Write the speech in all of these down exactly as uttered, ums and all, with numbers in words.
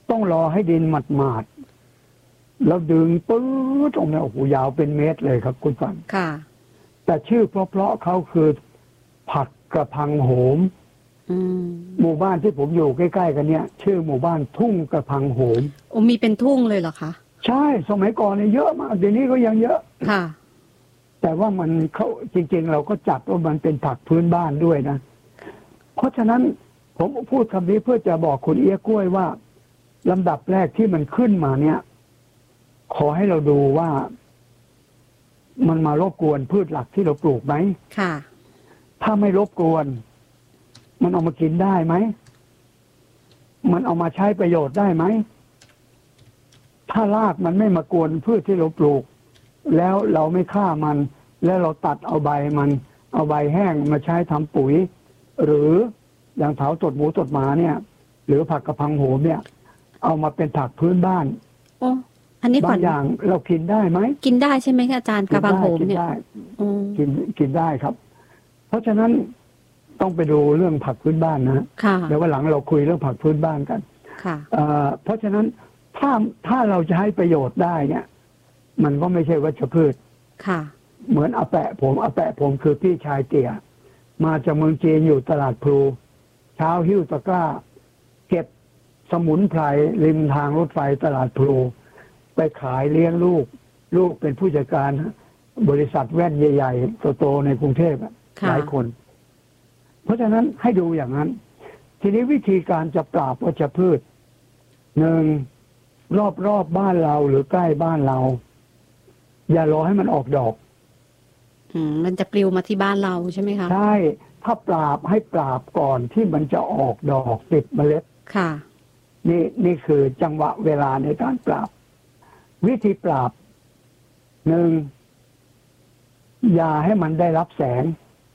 ต้องรอให้ดินหมาดๆแล้วดึงปื๊ดตรงนี้โอ้โหยาวเป็นเมตรเลยครับคุณฟังค่ะแต่ชื่อเพราะๆเขาคือผักกระพังโหมหมู่บ้านที่ผมอยู่ใกล้ๆกันเนี่ยชื่อหมู่บ้านทุ่งกระพังโหมโอ้มีเป็นทุ่งเลยเหรอคะใช่สมัยก่อนเนี่ยเยอะมากเดี๋ยวนี้ก็ยังเยอะค่ะแต่ว่ามันเขาจริงๆเราก็จัดว่ามันเป็นผักพื้นบ้านด้วยนะเพราะฉะนั้นผมพูดคำนี้เพื่อจะบอกคุณเอี้ยกล้วยว่าลำดับแรกที่มันขึ้นมาเนี่ยขอให้เราดูว่ามันมารบกวนพืชหลักที่เราปลูกไหมค่ะถ้าไม่รบกวนมันเอามากินได้ไหมมันเอามาใช้ประโยชน์ได้ไหมถ้ารากมันไม่มากวนพืชที่เราปลูกแล้วเราไม่ฆ่ามันแล้วเราตัดเอาใบมันเอาใบแห้งมาใช้ทำปุ๋ยหรืออย่างเถาตดหมูตดหมาเนี่ยหรือผักกระพังโหมเนี่ยเอามาเป็นผักพื้นบ้านโอ้อันนี้บางอย่างเรากินได้ไหมกินได้ใช่ไหมอาจารย์กระพังโหมเนี่ยกินกินได้ครับเพราะฉะนั้นต้องไปดูเรื่องผักพื้นบ้านนะเดี๋ยววันหลังเราคุยเรื่องผักพื้นบ้านกันเพราะฉะนั้นถ้าถ้าเราจะให้ประโยชน์ได้เนี่ยมันก็ไม่ใช่วัชพืชค่ะเหมือนอาแปะผมอาแปะผมคือพี่ชายเตี่ยมาจากเมืองจีนอยู่ตลาดพลูเช้าหิ้วตะกร้าเก็บสมุนไพรริมทางรถไฟตลาดพลูไปขายเลี้ยงลูกลูกเป็นผู้จัดการบริษัทแว่นใหญ่ๆโตๆในกรุงเทพหลายคนเพราะฉะนั้นให้ดูอย่างนั้นทีนี้วิธีการจะปราบวัชพืชหนึ่งรอบๆ บ, บ้านเราหรือใกล้บ้านเราอย่ารอให้มันออกดอกอืมมันจะปลิวมาที่บ้านเราใช่ไหมคะใช่ถ้าปราบให้ปราบก่อนที่มันจะออกดอกติดเมล็ดค่ะนี่นี่คือจังหวะเวลาในการปราบวิธีปราบหนึ่งอย่าให้มันได้รับแสง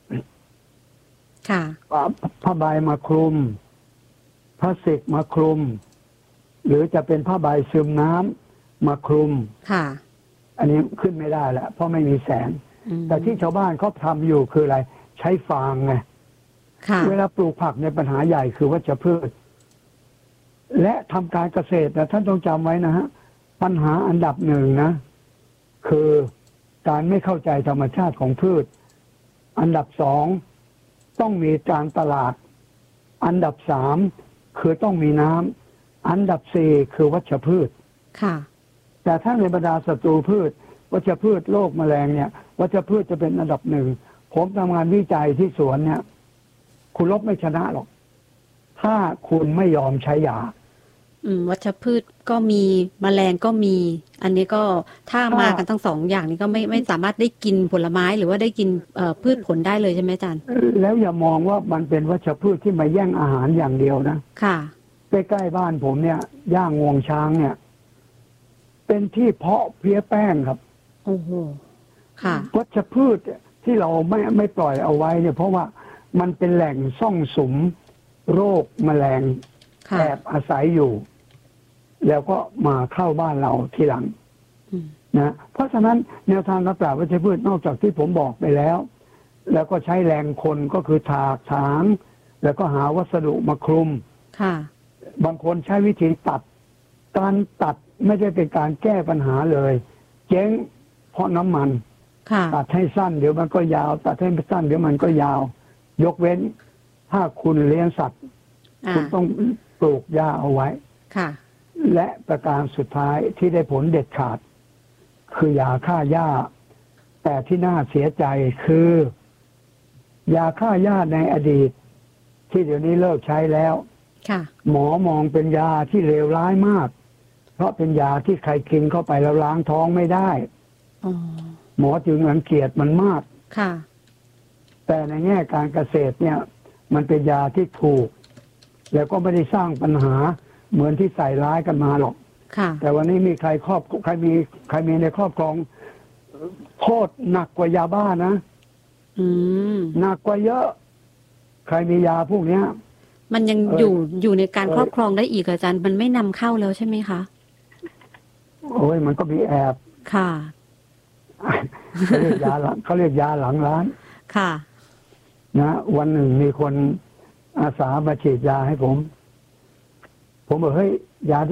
ค่ะผ้าใบมาคลุมพลาสติกมาคลุมหรือจะเป็นผ้าใบซึมน้ำมาคลุมค่ะอันนี้ขึ้นไม่ได้แล้วเพราะไม่มีแสงแต่ที่ชาวบ้านเขาทำอยู่คืออะไรใช้ฟางไงเวลาปลูกผักในปัญหาใหญ่คือวัชพืชและทำการเกษตรนะท่านต้องจำไว้นะฮะปัญหาอันดับหนึ่งนะคือการไม่เข้าใจธรรมชาติของพืชอันดับสองต้องมีการตลาดอันดับสามคือต้องมีน้ำอันดับสี่คือวัชพืชค่ะแต่ถ้าในบรรดาศัตรูพืชวัชพืชโรคแมลงเนี่ยวัชพืชจะเป็นอันดับหนึ่งผมทำงานวิจัยที่สวนเนี่ยคุณลบไม่ชนะหรอกถ้าคุณไม่ยอมใช้ยาอืมวัชพืชก็มีแมลงก็มีอันนี้ก็ถ้ามากันทั้งสองอย่างนี้ก็ไม่ไม่สามารถได้กินผลไม้หรือว่าได้กินเอ่อพืชผลได้เลยใช่ไหมอาจารย์แล้วอย่ามองว่ามันเป็นวัชพืชที่มาแย่งอาหารอย่างเดียวนะค่ะใกล้ๆบ้านผมเนี่ยย่างงวงช้างเนี่ยเป็นที่เพาะเพี้ยแป้งครับโอ้โหค่ะวัชพืชที่เราไม่ไม่ปล่อยเอาไว้เนี่ยเพราะว่ามันเป็นแหล่งซ่องสุมโรคแมลงแอบอาศัยอยู่แล้วก็มาเข้าบ้านเราทีหลังนะเพราะฉะนั้นแนวทางการปราบวัชพืชนอกจากที่ผมบอกไปแล้วแล้วก็ใช้แรงคนก็คือถากถางแล้วก็หาวัสดุมาคลุมค่ะบางคนใช้วิธีตัดการตัดไม่ได้เป็นการแก้ปัญหาเลยเจ๊งเพราะน้ำมันตัดให้สั้นเดี๋ยวมันก็ยาวตัดให้สั้นเดี๋ยวมันก็ยาวยกเว้นถ้าคุณเลี้ยงสัตว์คุณต้องปลูกหญ้าเอาไว้ค่ะและประการสุดท้ายที่ได้ผลเด็ดขาดคือยาฆ่าหญ้าแต่ที่น่าเสียใจคือยาฆ่าหญ้าในอดีตที่เดี๋ยวนี้เลิกใช้แล้วหมอมองเป็นยาที่เลวร้ายมากเพราะเป็นยาที่ใครกินเข้าไปแล้วล้างท้องไม่ได้หมอจึงรังเกียจมันมากแต่ในแง่การเกษตรเนี่ยมันเป็นยาที่ถูกแล้วก็ไม่ได้สร้างปัญหาเหมือนที่ใส่ร้ายกันมาหรอกแต่วันนี้มีใครครอบใครมีใครมีในครอบครองโทษหนักกว่ายาบ้านะหนักกว่าเยอะใครมียาพวกนี้มันยังอยู่อยู่ในการครอบครองได้อีกอาจารย์มันไม่นำเข้าแล้วใช่ไหมคะโอ้ยมันก็มีแอบค่ะเขาเรียกยาหลังเขาเรียกยาหลังร้านค่ะนะวันหนึ่งมีคนอาสามาฉีดยาให้ผมผมบอกเฮ้ยยา